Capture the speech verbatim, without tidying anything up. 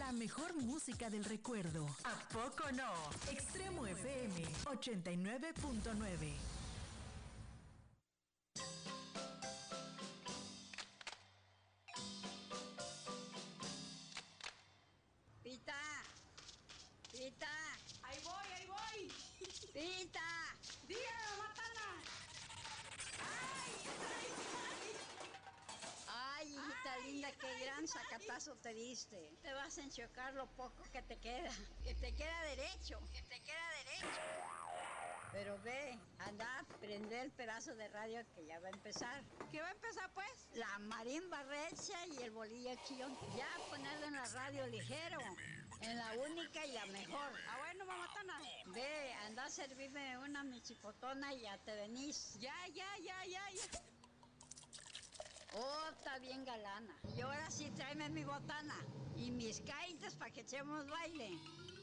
La mejor música del recuerdo. ¿A poco no? Extremo F M ochenta y nueve punto nueve. Pita, Pita. Ahí voy, ahí voy. Pita. Dígame, Matana. Ay, Ay, hijita ay, linda, qué ay, gran ay. sacatazo te diste. Te vas a enchocar lo poco que te queda. Que te queda derecho, que te queda derecho. Pero ve, anda, prende el pedazo de radio que ya va a empezar. ¿Qué va a empezar, pues? La marimba recia y el bolillo chillón. Ya ponerlo en la radio ligero. En la única y la mejor. Ah, bueno, Mamatana. Ve, anda a servirme una michipotona y ya te venís. Ya, ya, ya, ya, ya. Oh, está bien galana. Y ahora sí tráeme mi botana y mis caitas para que echemos baile.